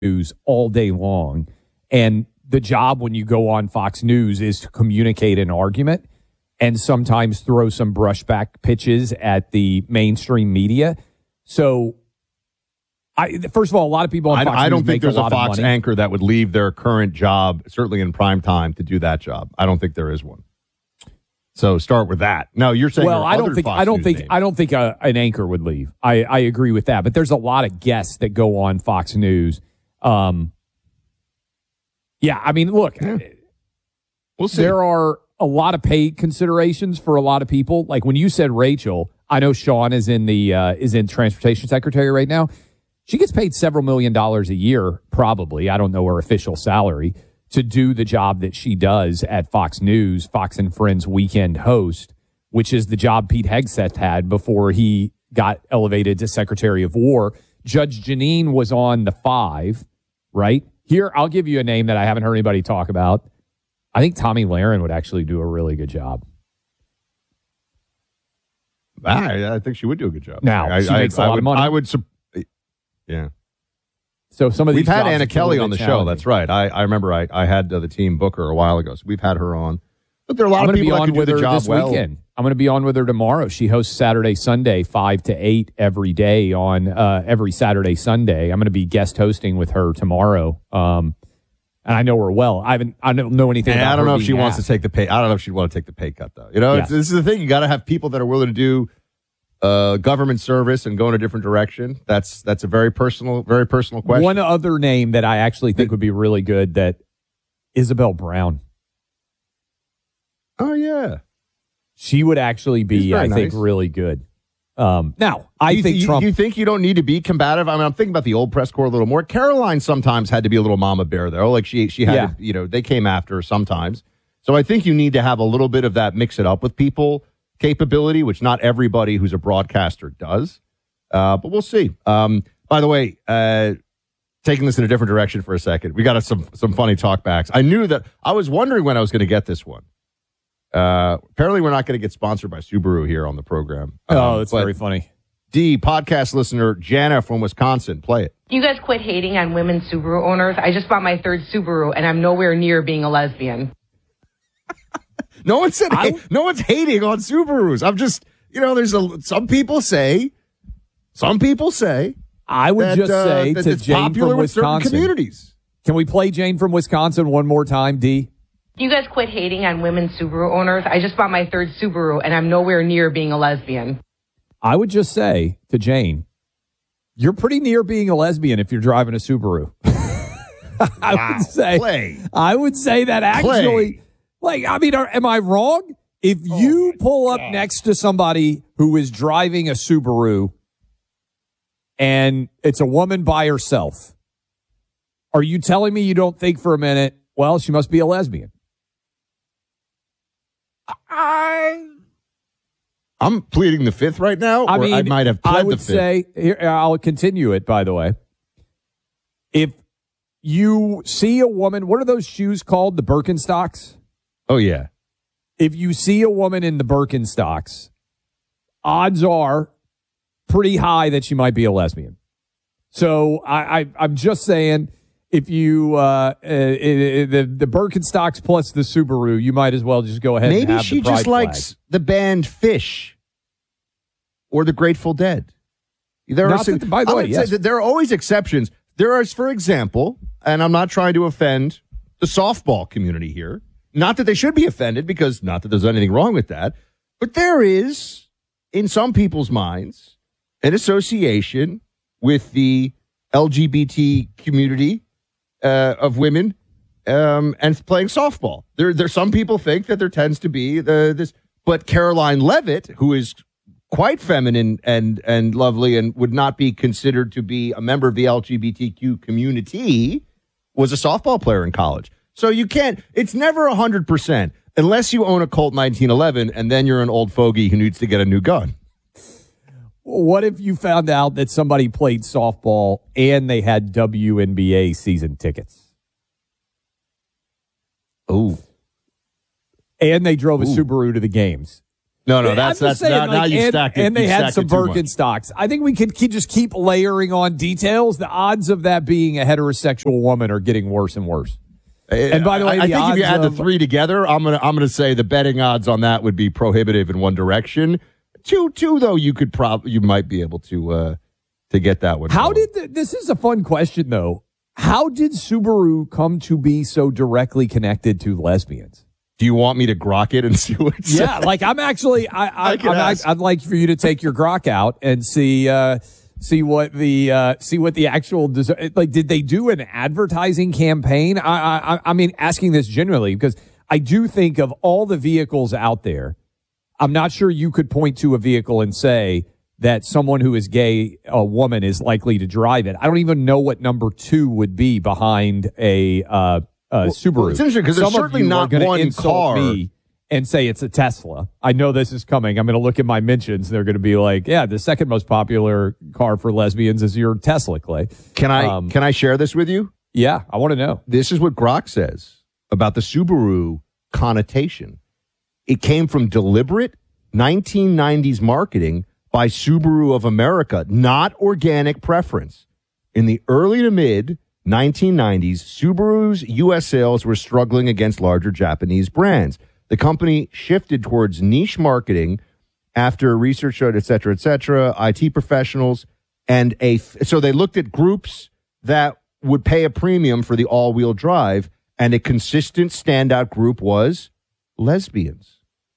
News all day long. And the job when you go on Fox News is to communicate an argument and sometimes throw some brushback pitches at the mainstream media. So, first of all, a lot of people on Fox News I don't think make there's a a Fox money. anchor that would leave their current job, certainly in prime time, to do that job. I don't think there is one. So start with that. No, you're saying well, I don't think an anchor would leave. I agree with that, but there's a lot of guests that go on Fox News. Yeah, I mean, look, we'll see. There are a lot of pay considerations for a lot of people. Like when you said Rachel, I know Sean is in transportation secretary right now. She gets paid several $1 million a year, probably. I don't know her official salary, to do the job that she does at Fox News, Fox and Friends weekend host, which is the job Pete Hegseth had before he got elevated to Secretary of War. Judge Jeanine was on the 5, right? Here, I'll give you a name that I haven't heard anybody talk about. I think Tommy Lahren would actually do a really good job. I think she would do a good job. Now, she makes a lot of money. Yeah. So some of these we've had Anna Kelly on the show. That's right. I remember I had the team book her a while ago, so we've had her on. But there are a lot of people that could do the job well. Weekend. I'm going to be on with her tomorrow. She hosts Saturday, Sunday, 5 to 8 every day on every Saturday, Sunday. I'm going to be guest hosting with her tomorrow. And I know her well. I don't know anything about her. I don't know if she wants to take the pay. I don't know if she'd want to take the pay cut, though. You know, this is the thing. You got to have people that are willing to do government service and go in a different direction. That's a very personal question. One other name that I actually think would be really good, that Isabel Brown. Oh, yeah. She would actually be, I think, really good. Now, I think Trump... You think you don't need to be combative? I mean, I'm thinking about the old press corps a little more. Caroline sometimes had to be a little mama bear, though. Like she had to, they came after her sometimes. So I think you need to have a little bit of that mix it up with people capability, which not everybody who's a broadcaster does. But we'll see. By the way, taking this in a different direction for a second, we got some funny talkbacks. I was wondering when I was going to get this one. Apparently we're not going to get sponsored by Subaru here on the program. That's very funny. D, podcast listener Jana from Wisconsin, play it. You guys quit hating on women Subaru owners. I just bought my 3rd Subaru, and I'm nowhere near being a lesbian. No one said no one's hating on Subarus. I'm just, there's some people say. I would just say to Jane from Wisconsin. Communities. Can we play Jane from Wisconsin one more time, D? You guys quit hating on women Subaru owners. I just bought my 3rd Subaru, and I'm nowhere near being a lesbian. I would just say to Jane, you're pretty near being a lesbian if you're driving a Subaru. I would say that actually, am I wrong? If you pull up next to somebody who is driving a Subaru and it's a woman by herself, are you telling me you don't think for a minute, well, she must be a lesbian? I'm pleading the 5th right now. I might have pled the 5th. Say, here, I'll continue it, by the way. If you see a woman, what are those shoes called? The Birkenstocks? Oh, yeah. If you see a woman in the Birkenstocks, odds are pretty high that she might be a lesbian. So I'm just saying, if you the Birkenstocks plus the Subaru, you might as well just go ahead. Maybe and have she the pride just likes the band Fish or the Grateful Dead. There are always exceptions. There are, for example, and I'm not trying to offend the softball community here. Not that they should be offended, because not that there's anything wrong with that, but there is, in some people's minds, an association with the LGBT community of women and playing softball. There some people think that there tends to be this, but Caroline Levitt, who is quite feminine and lovely and would not be considered to be a member of the LGBTQ community, was a softball player in college. So you can't, it's never 100% unless you own a Colt 1911 and then you're an old fogey who needs to get a new gun. What if you found out that somebody played softball and they had WNBA season tickets? Oh. And they drove a Subaru to the games. No, that's saying, now you stacked it. And they had some Birkenstocks. I think we could just keep layering on details. The odds of that being a heterosexual woman are getting worse and worse. And by the way, I think if you add the three together, I'm gonna say the betting odds on that would be prohibitive in one direction. Two though, you might be able to get that one. This is a fun question though. How did Subaru come to be so directly connected to lesbians? Do you want me to grok it and see what it says? Yeah, like I'm actually, I'd like for you to take your grok out and see what the actual, like, did they do an advertising campaign? I mean, asking this generally because I do think of all the vehicles out there, I'm not sure you could point to a vehicle and say that someone who is gay, a woman, is likely to drive it. I don't even know what number 2 would be behind a Subaru. Well, it's interesting because there's certainly not one car. Me and say it's a Tesla. I know this is coming. I'm going to look at my mentions. They're going to be like, yeah, the second most popular car for lesbians is your Tesla, Clay. Can I share this with you? Yeah, I want to know. This is what Grok says about the Subaru connotation. It came from deliberate 1990s marketing by Subaru of America, not organic preference. In the early to mid 1990s, Subaru's U.S. sales were struggling against larger Japanese brands. The company shifted towards niche marketing after research showed, et cetera, IT professionals, and so they looked at groups that would pay a premium for the all-wheel drive, and a consistent standout group was lesbians.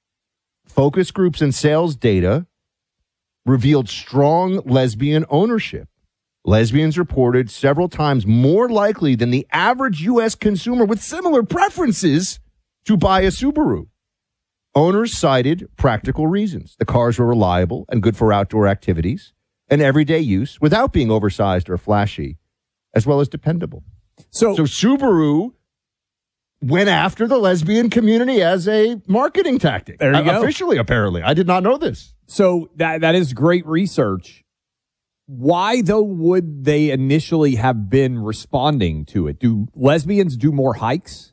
Focus groups and sales data revealed strong lesbian ownership. Lesbians reported several times more likely than the average U.S. consumer with similar preferences to buy a Subaru. Owners cited practical reasons. The cars were reliable and good for outdoor activities and everyday use without being oversized or flashy, as well as dependable. So Subaru went after the lesbian community as a marketing tactic. There you go. Officially, apparently. I did not know this. So that is great research. Why, though, would they initially have been responding to it? Do lesbians do more hikes?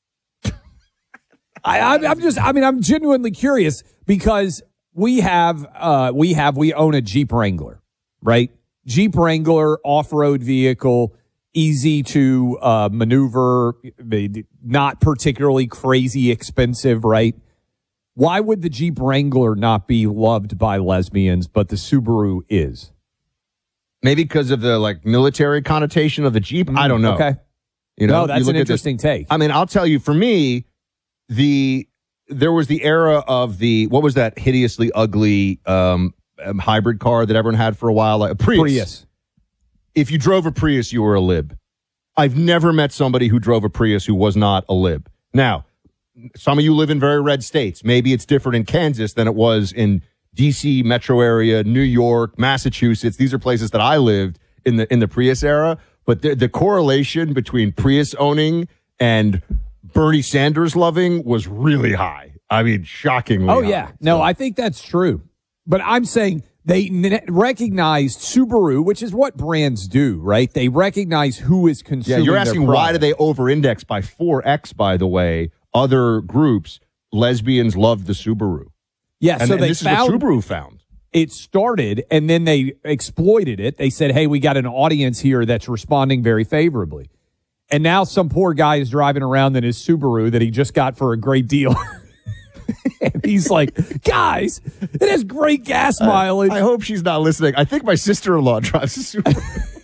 I'm genuinely curious because we own a Jeep Wrangler, right? Jeep Wrangler, off-road vehicle, easy to maneuver, not particularly crazy expensive, right? Why would the Jeep Wrangler not be loved by lesbians, but the Subaru is? Maybe because of the military connotation of the Jeep. I don't know. Okay. No, that's an interesting take. I mean, I'll tell you, for me, there was the era of what was that hideously ugly hybrid car that everyone had for a while, like a Prius. If you drove a Prius, you were a lib. I've never met somebody who drove a Prius who was not a lib. Now, some of you live in very red states. Maybe it's different in Kansas than it was in D.C. metro area, New York, Massachusetts. These are places that I lived in the Prius era. But the correlation between Prius owning and Bernie Sanders loving was really high. I mean, shockingly high. Oh, yeah. No, I think that's true. But I'm saying they recognized Subaru, which is what brands do, right? They recognize who is consuming. Yeah, you're asking why do they over-index by 4x, by the way, other groups. Lesbians loved the Subaru. Yeah, so this is what Subaru found. It started, and then they exploited it. They said, hey, we got an audience here that's responding very favorably. And now some poor guy is driving around in his Subaru that he just got for a great deal. And he's like, guys, it has great gas mileage. I hope she's not listening. I think my sister-in-law drives a Subaru.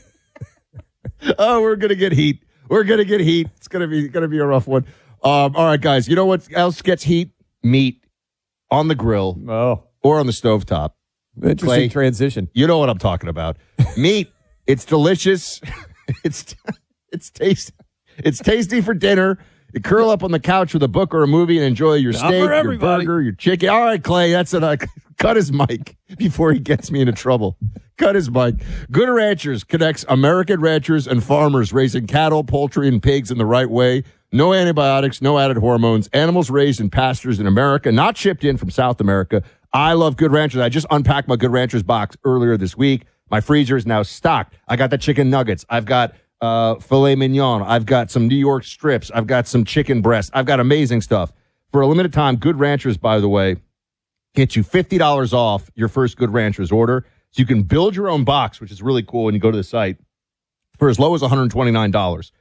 Oh, we're going to get heat. We're going to get heat. It's going to be a rough one. All right, guys. You know what else gets heat? Meat on the grill or on the stovetop. Interesting Clay, transition. You know what I'm talking about. Meat. It's delicious. It's tasty. It's tasty for dinner. You curl up on the couch with a book or a movie and enjoy your steak, your burger, your chicken. All right, Clay, that's it. Cut his mic before he gets me into trouble. Cut his mic. Good Ranchers connects American ranchers and farmers raising cattle, poultry, and pigs in the right way. No antibiotics, no added hormones. Animals raised in pastures in America, not shipped in from South America. I love Good Ranchers. I just unpacked my Good Ranchers box earlier this week. My freezer is now stocked. I got the chicken nuggets. I've got filet mignon. I've got some New York strips. I've got some chicken breast. I've got amazing stuff. For a limited time, Good Ranchers, by the way, Get you $50 off your first Good Ranchers order. So you can build your own box, which is really cool when you go to the site, for as low as $129.